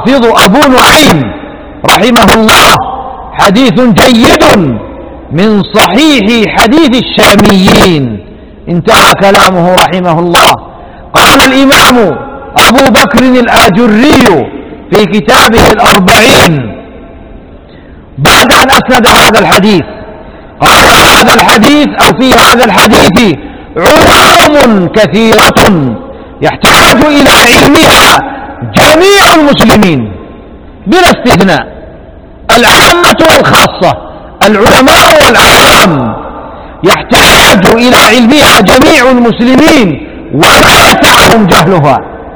الحافظ أبو نعيم رحمه الله: حديث جيد من صحيح حديث الشاميين. انتهى كلامه رحمه الله. قال الإمام أبو بكر الآجري في كتابه الأربعين بعد أن أسند هذا الحديث، قال: هذا الحديث أو في هذا الحديث علوم كثيرة يحتاج إلى علمها جميع المسلمين بلا استثناء، العامة والخاصة، العلماء والعوام، يحتاج إلى علمها جميع المسلمين ولا يسعهم جهلها.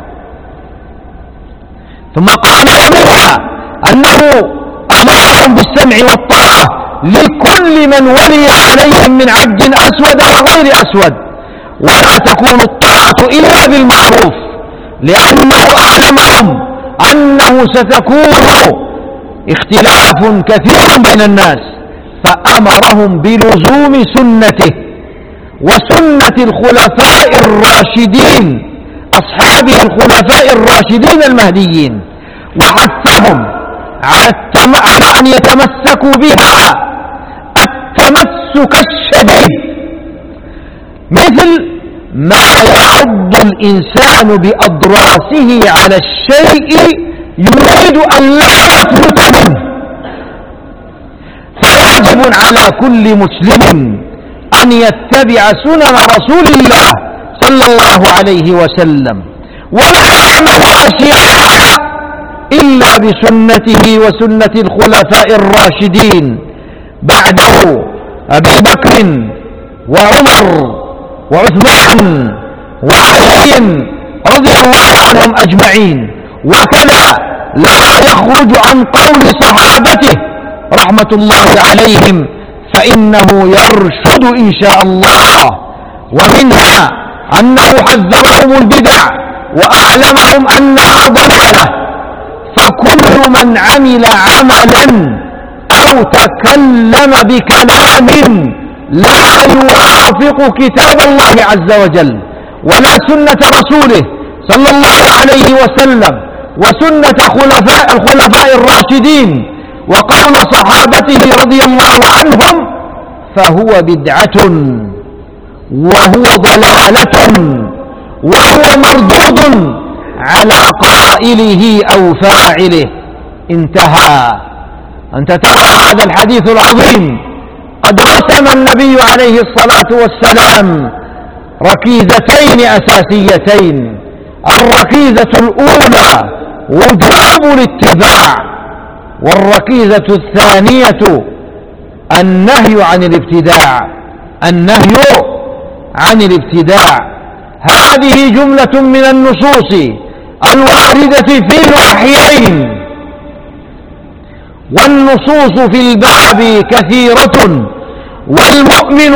ثم قال: ومنها أنه أمرهم بالسمع والطاعة لكل من ولي عليهم من عبد أسود وغير أسود، ولا تكون الطاعة إلا بالمعروف، لأنه أعلمهم أنه ستكون اختلاف كثير بين الناس، فأمرهم بلزوم سنته وسنة الخلفاء الراشدين أصحابه الخلفاء الراشدين المهديين، وحثهم على أن يتمسكوا بها التمسك الشديد، مثل ما يعض الإنسان بأضراسه على الشيء يريد أن لا يفلت منه. فواجب على كل مسلم أن يتبع سنن رسول الله صلى الله عليه وسلم، ولا يعمل أشياء إلا بسنته وسنة الخلفاء الراشدين بعده: أبي بكر وعمر وعثمان وعلي رضي الله عنهم أجمعين. وكذا لا يخرج عن قول صحابته رحمة الله عليهم، فإنه يرشد إن شاء الله. ومنها أنه حذرهم البدع وأعلمهم أنها ضلالة، فكل من عمل عملا أو تكلم بكلام لا يوافق كتاب الله عز وجل ولا سنة رسوله صلى الله عليه وسلم وسنة الخلفاء الراشدين وقول صحابته رضي الله عنهم، فهو بدعة وهو ضلالة وهو مردود على قائله أو فاعله. انتهى. أنت ترى هذا الحديث العظيم قد رسم النبي عليه الصلاة والسلام ركيزتين أساسيتين: الركيزة الأولى وجوب الاتباع، والركيزة الثانية النهي عن الابتداع. النهي عن الابتداع. هذه جملة من النصوص الواردة في الوحيين، والنصوص في الباب كثيرة، والمؤمن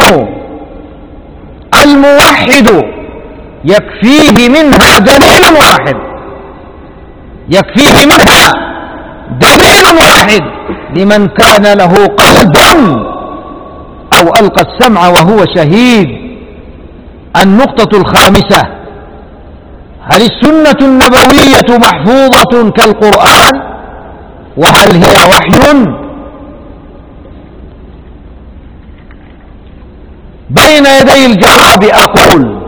الموحد يكفيه منها دليل واحد، يكفيه منها دليل واحد لمن كان له قلب أو ألقى السمع وهو شهيد. النقطة الخامسة: هل السنة النبوية محفوظة كالقرآن؟ وهل هي وحي؟ بين يدي الجواب أقول: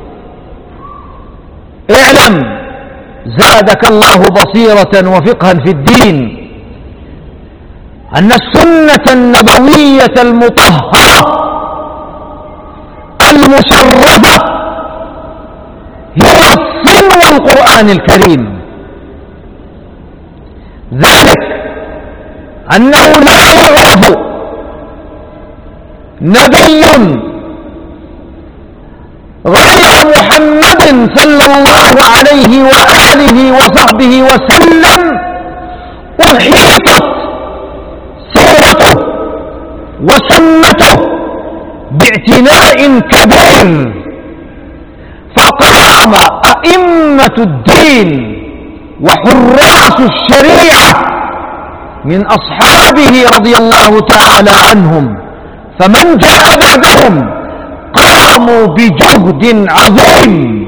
اعلم زادك الله بصيرة وفقها في الدين أن السنة النبوية المطهرة المشرفة هي صلو القرآن الكريم، ذلك أنه لا يعرف نبي غير محمد صلى الله عليه وآله وصحبه وسلم أحيطت سيرته وسنته باعتناء كبير، فقام أئمة الدين وحراس الشريعة من أصحابه رضي الله تعالى عنهم، فمن جاء بعدهم قاموا بجهد عظيم